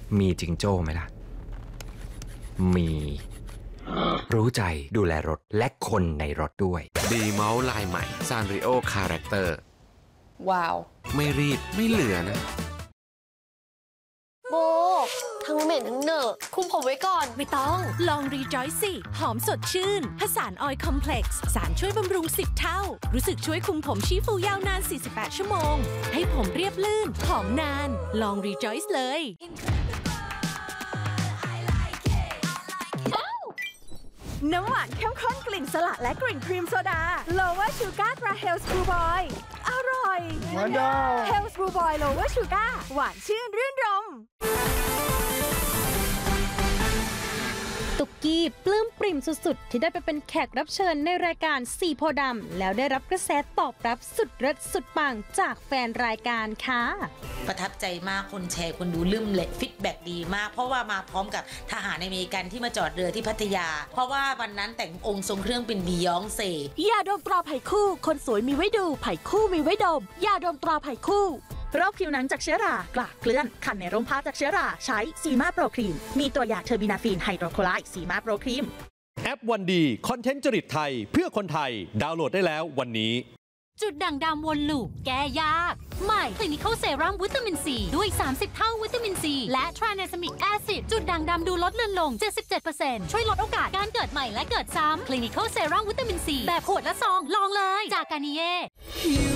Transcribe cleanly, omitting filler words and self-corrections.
มีจิงโจ้ไหมล่ะมีรู้ใจดูแลรถและคนในรถด้วยดีเมาส์ลายใหม่ซานริโอคาแรคเตอร์ว้าวไม่รีบไม่เหลือนะโบทั้งเหม็นทั้งเหนอะคุมผมไว้ก่อนไม่ต้องลองรีจอยสิหอมสดชื่นผสานออยล์คอมเพล็กซ์สารช่วยบำรุง10 เท่ารู้สึกช่วยคุมผมชี้ฟูยาวนาน48 ชั่วโมงให้ผมเรียบลื่นหอมนานลองรีจอยส์เลยน้ำหวานเข้มข้นกลิ่นสละและกลิ่นครีมโซดาโลว่าชูการ์ตราเฮลส์บลูบอยอร่อยเฮลส์บลูบอยโลว่าชูการ์หวานชื่นรื่นรมตุกกี้ปลื้มปริ่มสุดๆที่ได้ไปเป็นแขกรับเชิญในรายการสีโพธิ์ดำแล้วได้รับกระแสตอบรับสุดเลิศสุดปังจากแฟนรายการค่ะประทับใจมากคนแชร์คนดูลืมเละฟีดแบ็กดีมากเพราะว่ามาพร้อมกับทหารอเมริกันที่มาจอดเรือที่พัทยาเพราะว่าวันนั้นแต่งองค์ทรงเครื่องเป็นบียองเซ่ยาดมตราไผ่คู่คนสวยมีไว้ดูไผ่คู่มีไว้ดมยาดมตราไผ่คู่โรคผิวหนังจากเชื้อรากลากเกลื่อนคันในร่มผ้าจากเชื้อราใช้ซีมาโปรครีมมีตัวยาเทอร์บินาฟีนไฮโดรโคไลด์ซีมาโปรครีมแอปวันดีคอนเทนต์จริตไทยเพื่อคนไทยดาวน์โหลดได้แล้ววันนี้จุดด่างดำวนลูปแก้ยากใหม่คลินิคอลเซรั่มวิตามินซีด้วย30 เท่าวิตามินซีและทรานซามิกแอซิดจุดด่างดำดูลดเลือนลง 77% ช่วยลดโอกาสการเกิดใหม่และเกิดซ้ำคลินิคอลเซรั่มวิตามินซีแบบขวดและซองลองเลยจากกานิเย่